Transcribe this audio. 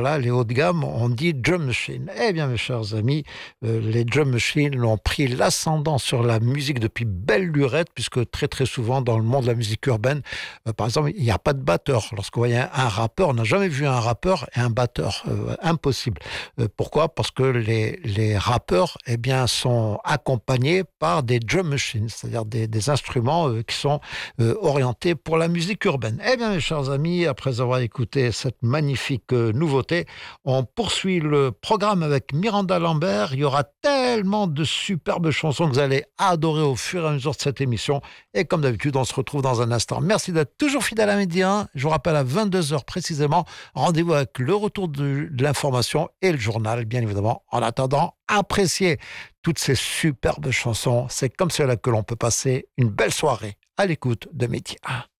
là, les hauts de gamme, on dit drum machine. Eh bien, mes chers amis, les drum machines ont pris l'ascendant sur la musique depuis belle lurette, puisque très très souvent dans le monde de la musique urbaine, par exemple, il n'y a pas de batteur. Lorsqu'on voit un rappeur, on n'a jamais vu un rappeur et un batteur. Impossible. Pourquoi? Parce que les rappeurs, eh bien, sont accompagnés par des drum machines, c'est-à-dire des instruments qui sont orientés pour la musique urbaine. Eh bien, mes chers amis, après avoir écouté cette magnifique nouveauté, on poursuit le programme avec Miranda Lambert. Il y aura tellement de superbes chansons que vous allez adorer au fur et à mesure de cette émission. Et comme d'habitude, on se retrouve dans un instant. Merci d'être toujours fidèle à Midi 1. Je vous rappelle à 22 heures précisément, rendez-vous avec le retour de l'information et le journal, bien évidemment. En attendant, appréciez toutes ces superbes chansons. C'est comme cela que l'on peut passer une belle soirée à l'écoute de Midi 1.